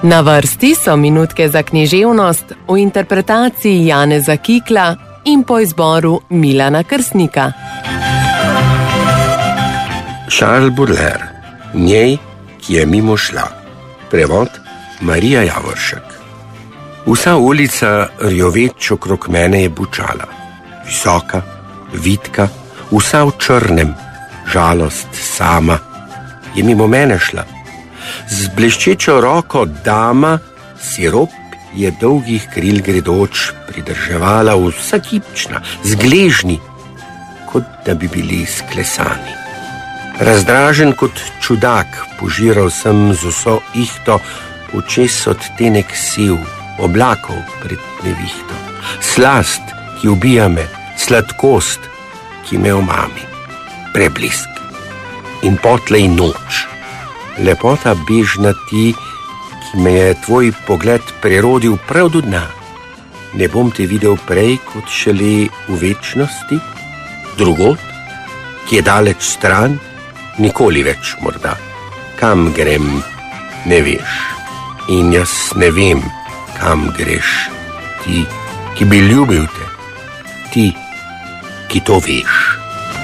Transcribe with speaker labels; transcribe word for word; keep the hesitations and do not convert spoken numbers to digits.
Speaker 1: Na vrsti so minutke za književnost v interpretaciji Janeza Kikla in po izboru Milana Krstnika.
Speaker 2: Charles Baudelaire, Njej, ki je mimo šla. Prevod Marija Javoršek. Vsa ulica rjoveč okrog mene je bučala. Visoka, vitka, vsa v črnem, žalost sama, je mimo mene šla. Z bleščečo roko dama, sirop je dolgih kril gredoč pridrževala vsa kipčna, zgležni, kot da bi bili sklesani. Razdražen kot čudak požiral sem z vso ihto počes odtenek siv, oblakov pred nevihto. Slast, ki ubija me, sladkost, ki me omami, preblisk in potlej noč. Lepota bežna ti, ki me je tvoj pogled prerodil prav do dna. Ne bom te videl prej kot šele v večnosti, drugod, ki je daleč stran, nikoli več morda. Kam grem, ne veš, in jaz ne vem, kam greš, ti, ki bi ljubil te, ti, ki to veš.